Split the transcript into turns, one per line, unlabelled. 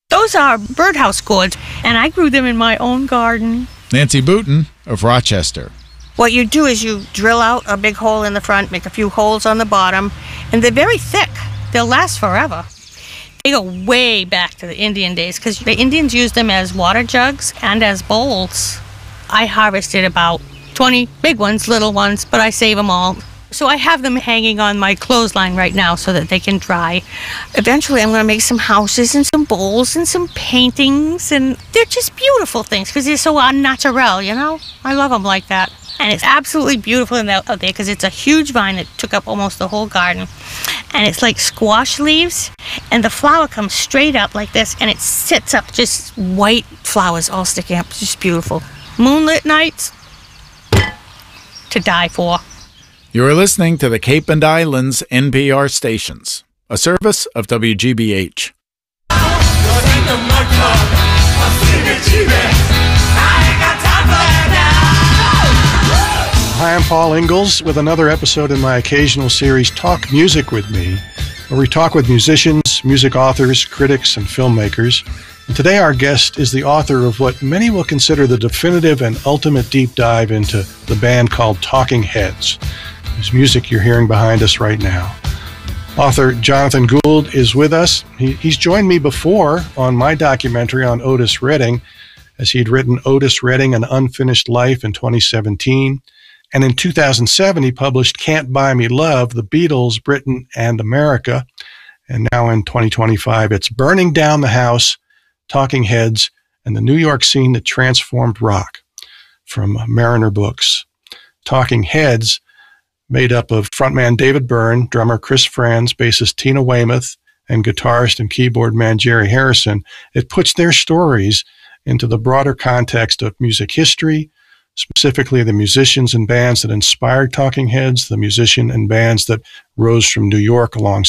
Those are birdhouse gourds, and I grew them in my own garden.
Nancy Booten of Rochester.
What you do is you drill out a big hole in the front, make a few holes on the bottom, and they're very thick. They'll last forever. They go way back to the Indian days because the Indians used them as water jugs and as bowls. I harvested about 20 big ones, little ones, but I save them all. So I have them hanging on my clothesline right now so that they can dry. Eventually I'm going to make some houses and some bowls and some paintings, and they're just beautiful things because they're so unnatural, you know? I love them like that. And it's absolutely beautiful out there because it's a huge vine that took up almost the whole garden. And it's like squash leaves, and the flower comes straight up like this, and it sits up, just white flowers all sticking up. It's just beautiful. Moonlit nights, to die for.
You are listening to the Cape and Islands NPR stations, a service of WGBH.
Hi, I'm Paul Ingalls with another episode in my occasional series, Talk Music With Me, where we talk with musicians, music authors, critics, and filmmakers. And today our guest is the author of what many will consider the definitive and ultimate deep dive into the band called Talking Heads, whose music you're hearing behind us right now. Author Jonathan Gould is with us. He's joined me before on my documentary on Otis Redding, as he'd written Otis Redding, An Unfinished Life in 2017. And in 2007, he published Can't Buy Me Love, The Beatles, Britain, and America. And now in 2025, it's Burning Down the House, Talking Heads, and the New York Scene That Transformed Rock, from Mariner Books. Talking Heads, made up of frontman David Byrne, drummer Chris Frantz, bassist Tina Weymouth, and guitarist and keyboard man Jerry Harrison. It puts their stories into the broader context of music history, specifically the musicians and bands that inspired Talking Heads, the musician and bands that rose from New York alongside